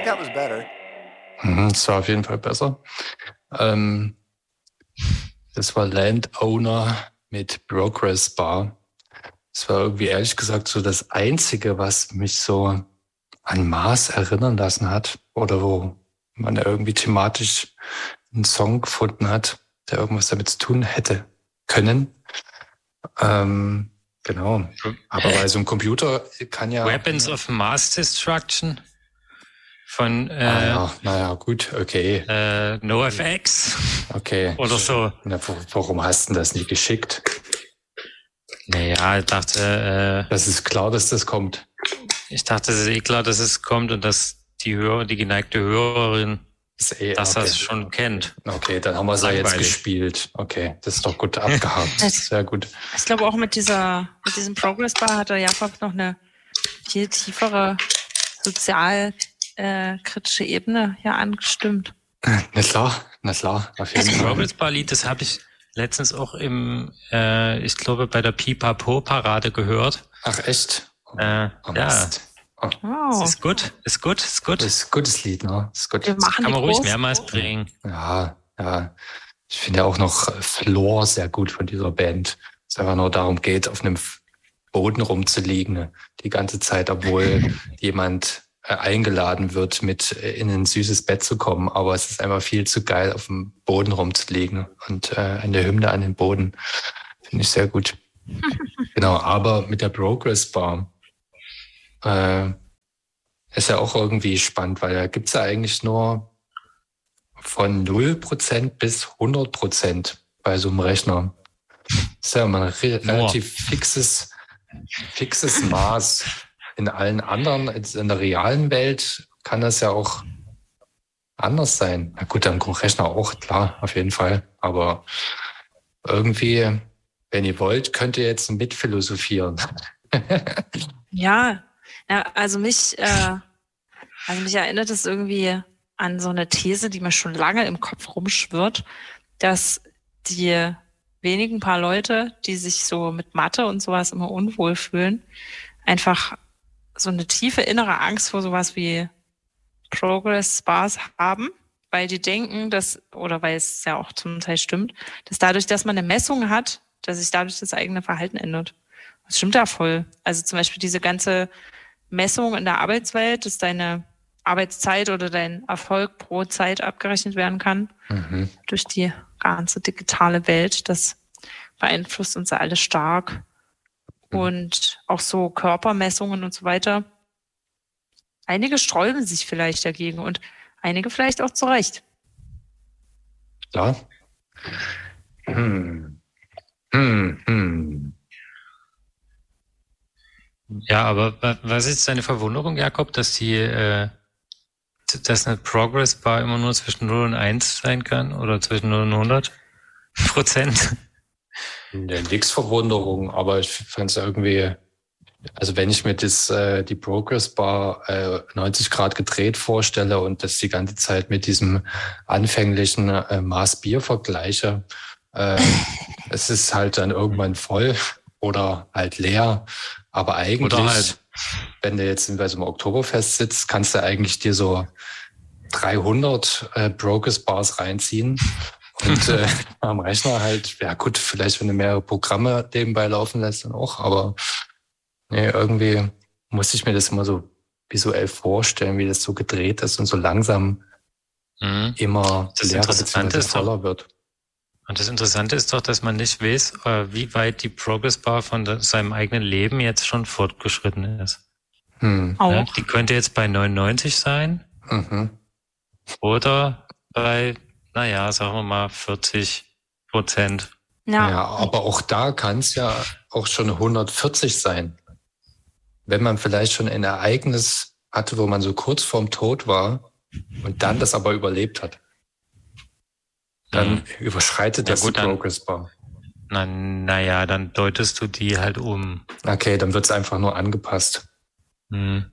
that was better. Das war auf jeden Fall besser. Das war Landowner mit Progress Bar. Das war irgendwie ehrlich gesagt so das Einzige, was mich so an Mars erinnern lassen hat oder wo man irgendwie thematisch einen Song gefunden hat, der irgendwas damit zu tun hätte können. Genau. Aber bei so einem Computer kann ja... Weapons of Mass Destruction von... naja, gut, okay. NoFX. Okay. Oder so. Na, warum hast du das nicht geschickt? Naja, ich dachte... das ist klar, dass das kommt. Ich dachte, es ist klar, dass es kommt und dass die geneigte Hörerin das schon kennt. Okay, dann haben wir es ja jetzt gespielt. Okay, das ist doch gut abgehakt. Sehr gut. Ich glaube auch mit diesem Progress Bar hat der Jakob noch eine viel tiefere sozialkritische Ebene hier angestimmt. Na klar, auf jeden Das Fall. Progress Bar Lied, das habe ich letztens auch ich glaube, bei der Pipapo-Parade gehört. Ach, echt? Ja. Oh. Ist gut. Ist ein gutes Lied, ne? Ist gut. Wir machen Kann man ruhig groß. mehrmals bringen. Ja. Ich finde ja auch noch Floor sehr gut von dieser Band. Es einfach nur darum geht, auf einem Boden rumzuliegen die ganze Zeit, obwohl jemand eingeladen wird, mit in ein süßes Bett zu kommen. Aber es ist einfach viel zu geil, auf dem Boden rumzuliegen und eine Hymne an den Boden. Finde ich sehr gut. Genau, aber mit der Progress Bar ist ja auch irgendwie spannend, weil da gibt's ja eigentlich nur von 0% bis 100% bei so einem Rechner. Das ist ja immer ein relativ fixes Maß. In allen anderen, in der realen Welt kann das ja auch anders sein. Na gut, am Rechner auch, klar, auf jeden Fall. Aber irgendwie, wenn ihr wollt, könnt ihr jetzt mitphilosophieren. Ja, also mich erinnert es irgendwie an so eine These, die mir schon lange im Kopf rumschwirrt, dass die wenigen paar Leute, die sich so mit Mathe und sowas immer unwohl fühlen, einfach so eine tiefe innere Angst vor sowas wie Progress Bars haben, weil die denken, oder weil es ja auch zum Teil stimmt, dass dadurch, dass man eine Messung hat, dass sich dadurch das eigene Verhalten ändert. Das stimmt ja voll. Also zum Beispiel diese ganze Messung in der Arbeitswelt, dass deine Arbeitszeit oder dein Erfolg pro Zeit abgerechnet werden kann durch die ganze digitale Welt. Das beeinflusst uns ja alle stark. Und auch so Körpermessungen und so weiter. Einige sträuben sich vielleicht dagegen und einige vielleicht auch zu Recht. Ja. Ja, aber was ist deine Verwunderung, Jakob, dass dass eine Progress Bar immer nur zwischen 0 und 1 sein kann oder zwischen 0 und 100%? Nix Verwunderung, aber ich fand es irgendwie, also wenn ich mir die Progress Bar 90 Grad gedreht vorstelle und das die ganze Zeit mit diesem anfänglichen Maß Bier vergleiche, es ist halt dann irgendwann voll oder halt leer. Aber eigentlich, wenn du jetzt bei so einem Oktoberfest sitzt, kannst du eigentlich dir so 300 Progress Bars reinziehen. Und am Rechner halt, ja gut, vielleicht wenn du mehrere Programme nebenbei laufen lässt, dann auch. Aber nee, irgendwie muss ich mir das immer so visuell vorstellen, wie das so gedreht ist und so langsam immer leerer bzw. voller wird. Und das Interessante ist doch, dass man nicht weiß, wie weit die Progress Bar von seinem eigenen Leben jetzt schon fortgeschritten ist. Ja, die könnte jetzt bei 99 sein. Oder bei, sagen wir mal 40%. Ja, aber auch da kann es ja auch schon 140 sein. Wenn man vielleicht schon ein Ereignis hatte, wo man so kurz vorm Tod war und dann das aber überlebt hat. Dann überschreitet das die Progress Bar. Naja, dann deutest du die halt um. Okay, dann wird es einfach nur angepasst. Na,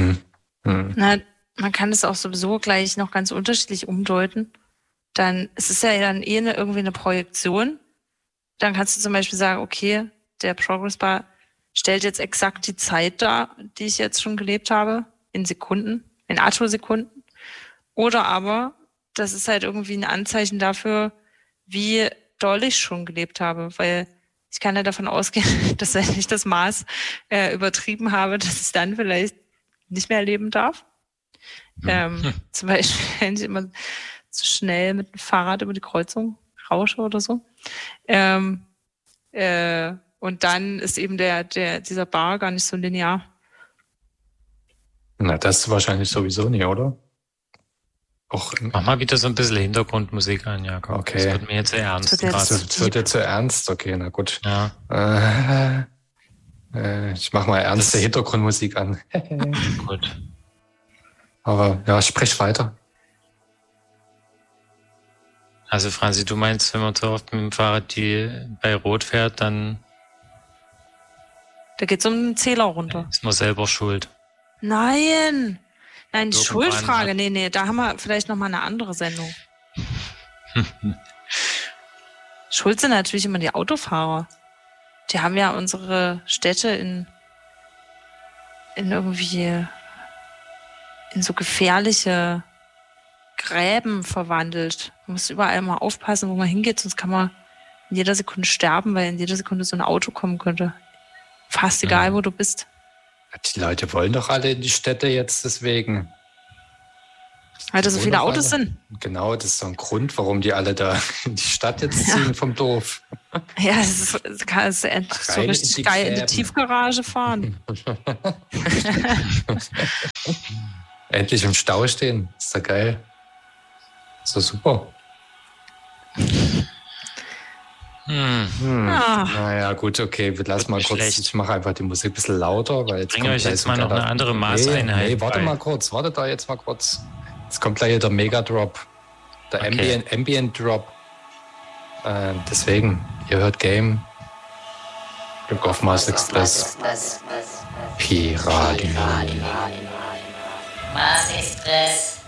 man kann es auch sowieso gleich noch ganz unterschiedlich umdeuten. Dann es ist ja dann irgendwie eine Projektion. Dann kannst du zum Beispiel sagen, okay, der Progress Bar stellt jetzt exakt die Zeit dar, die ich jetzt schon gelebt habe, in Sekunden, in Attosekunden. Oder aber, das ist halt irgendwie ein Anzeichen dafür, wie doll ich schon gelebt habe, weil ich kann ja davon ausgehen, dass wenn ich das Maß übertrieben habe, dass ich dann vielleicht nicht mehr leben darf. Zum Beispiel, wenn ich immer zu schnell mit dem Fahrrad über die Kreuzung rausche oder so. Und dann ist eben dieser Bar gar nicht so linear. Na, das wahrscheinlich sowieso nicht, oder? Mach mal wieder so ein bisschen Hintergrundmusik an, Jakob. Okay. Das wird mir jetzt sehr ernst. Das wird jetzt sehr ernst? Okay, na gut. Ja. Ich mach mal ernste Hintergrundmusik an. Gut. Aber ja, sprich weiter. Also Franzi, du meinst, wenn man so oft mit dem Fahrrad bei Rot fährt, dann... Da geht's um den Zähler runter. Ist man selber schuld. Nein, Schuldfrage. Nee, da haben wir vielleicht nochmal eine andere Sendung. Schuld sind natürlich immer die Autofahrer. Die haben ja unsere Städte in so gefährliche Gräben verwandelt. Man muss überall mal aufpassen, wo man hingeht, sonst kann man in jeder Sekunde sterben, weil in jeder Sekunde so ein Auto kommen könnte. Fast egal, wo du bist. Die Leute wollen doch alle in die Städte jetzt deswegen. Weil da so viele Autos sind. Genau, das ist so ein Grund, warum die alle da in die Stadt jetzt ziehen vom Dorf. Ja, das kannst du endlich so richtig geil in die Tiefgarage fahren. Endlich im Stau stehen, ist doch geil. Ist doch super. Naja, gut, okay, lass mal kurz. Schlecht. Ich mache einfach die Musik ein bisschen lauter, weil jetzt bringe euch jetzt mal noch eine andere Maßeinheit. Nee, warte da jetzt mal kurz. Jetzt kommt gleich der Mega-Drop, der Ambient-Drop. Deswegen, ihr hört Game. Glück auf Mars Express. Pi-Radio. Mars Express.